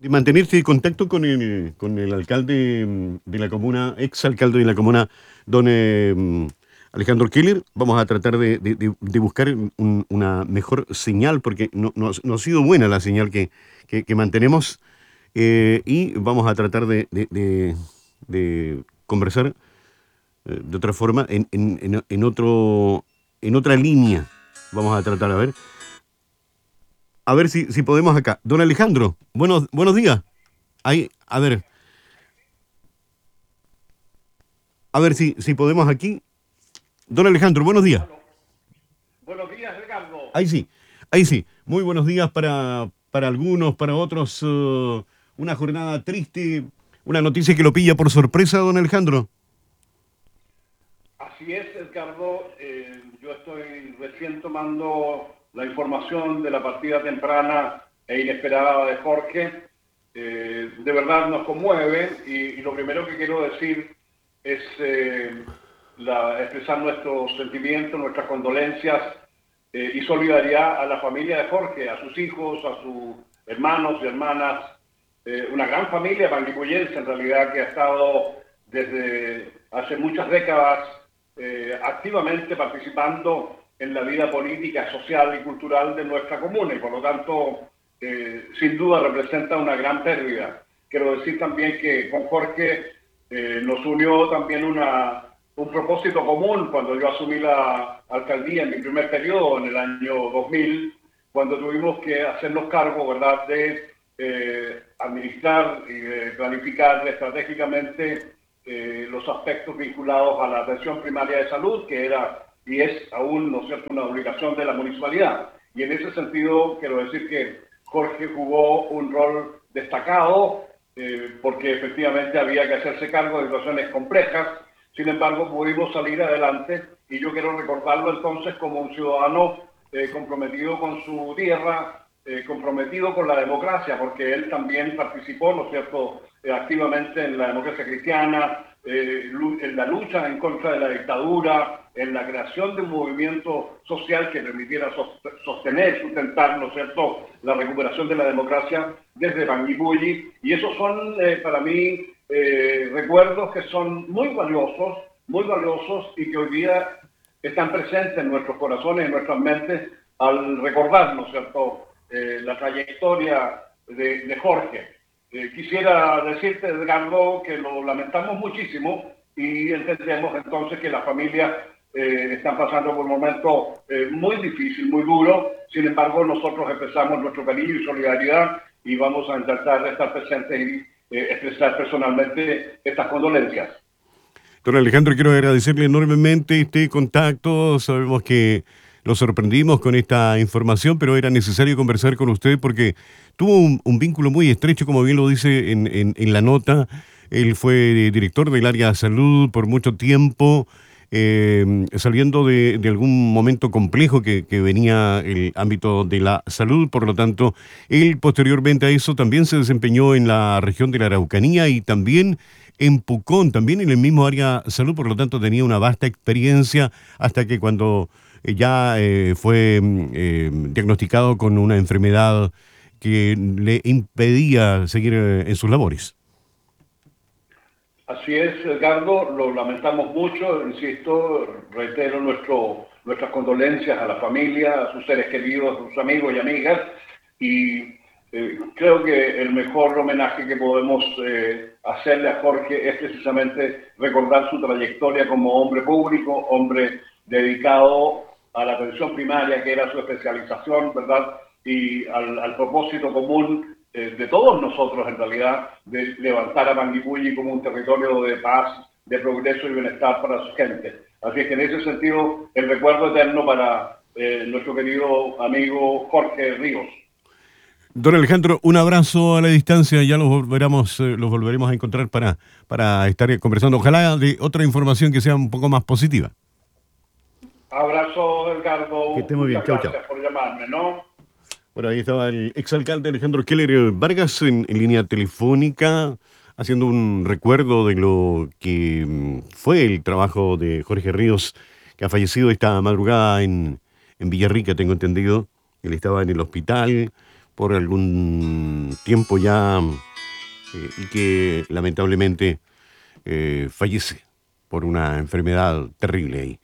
de mantenerse en contacto con el alcalde de la comuna, ex alcalde de la comuna, don Alejandro Keller. Vamos a tratar de buscar una mejor señal, porque no ha sido buena la señal que mantenemos, y vamos a tratar de conversar de otra forma en otra línea. Vamos a tratar a ver si podemos acá. Don Alejandro, buenos días. Ahí, a ver si podemos aquí. Don Alejandro, buenos días. Aló. Buenos días, Edgardo. Ahí sí, ahí sí. Muy buenos días para algunos, para otros. Una jornada triste, una noticia que lo pilla por sorpresa, don Alejandro. Así es, Edgardo. Yo estoy recién tomando la información de la partida temprana e inesperada de Jorge. De verdad nos conmueve y lo primero que quiero decir es expresar nuestros sentimientos, nuestras condolencias y solidaridad a la familia de Jorge, a sus hijos, a sus hermanos y hermanas, una gran familia panguipullense en realidad que ha estado desde hace muchas décadas activamente participando en la vida política, social y cultural de nuestra comuna y por lo tanto sin duda representa una gran pérdida. Quiero decir también que con Jorge nos unió también un propósito común cuando yo asumí la alcaldía en mi primer periodo, en el año 2000, cuando tuvimos que hacernos cargo, ¿verdad?, de administrar y de planificar estratégicamente los aspectos vinculados a la atención primaria de salud, que era y es aún, ¿no es cierto?, una obligación de la municipalidad. Y en ese sentido, quiero decir que Jorge jugó un rol destacado, porque efectivamente había que hacerse cargo de situaciones complejas. Sin embargo, pudimos salir adelante y yo quiero recordarlo entonces como un ciudadano comprometido con su tierra, comprometido con la democracia, porque él también participó, ¿no es cierto?, activamente en la democracia cristiana, en la lucha en contra de la dictadura, en la creación de un movimiento social que permitiera sostener, sustentar, ¿no es cierto?, la recuperación de la democracia desde Panguipulli. Y esos son para mí recuerdos que son muy valiosos y que hoy día están presentes en nuestros corazones, en nuestras mentes, al recordar, ¿no es cierto?, la trayectoria de Jorge. Quisiera decirte, Edgardo, que lo lamentamos muchísimo y entendemos entonces que las familias están pasando por un momento muy difícil, muy duro. Sin embargo, nosotros expresamos nuestro cariño y solidaridad y vamos a intentar estar presentes y expresar personalmente estas condolencias. Don Alejandro, quiero agradecerle enormemente este contacto. Sabemos que lo sorprendimos con esta información, pero era necesario conversar con usted porque tuvo un vínculo muy estrecho, como bien lo dice en la nota. Él fue director del área de salud por mucho tiempo, saliendo de algún momento complejo que venía el ámbito de la salud. Por lo tanto, él posteriormente a eso también se desempeñó en la región de la Araucanía y también en Pucón, también en el mismo área de salud. Por lo tanto tenía una vasta experiencia hasta que cuando ya fue diagnosticado con una enfermedad que le impedía seguir en sus labores. Así es, Edgardo, lo lamentamos mucho, insisto, reitero nuestras condolencias a la familia, a sus seres queridos, a sus amigos y amigas, y creo que el mejor homenaje que podemos hacerle a Jorge es precisamente recordar su trayectoria como hombre público, hombre dedicado a la atención primaria, que era su especialización, ¿verdad? Y al propósito común de todos nosotros, en realidad, de levantar a Panguipulli como un territorio de paz, de progreso y bienestar para su gente. Así que en ese sentido, el recuerdo eterno para nuestro querido amigo Jorge Ríos. Don Alejandro, un abrazo a la distancia, ya los volveremos a encontrar para estar conversando, ojalá de otra información que sea un poco más positiva. Abrazo, Que Edgardo. esté muy bien, Muchas chau, chau. gracias por llamarme, ¿no? Bueno, ahí estaba el exalcalde Alejandro Keller Vargas en línea telefónica, haciendo un recuerdo de lo que fue el trabajo de Jorge Ríos, que ha fallecido esta madrugada en Villarrica, tengo entendido. Él estaba en el hospital, por algún tiempo ya y que lamentablemente fallece por una enfermedad terrible ahí.